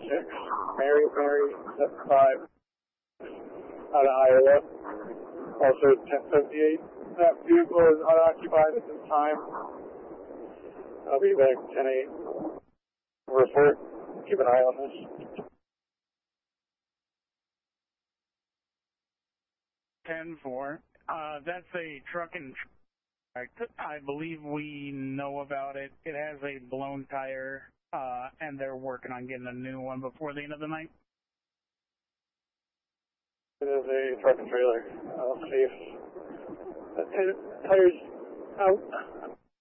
Mary, 5, out of Iowa. Also 1078. That vehicle is unoccupied at this time. I'll be back 10-8. Report. Keep an eye on this. 10-4. That's a truck and I believe we know about it. It has a blown tire, and they're working on getting a new one before the end of the night. It is a truck and trailer. I'll see if the tire's out.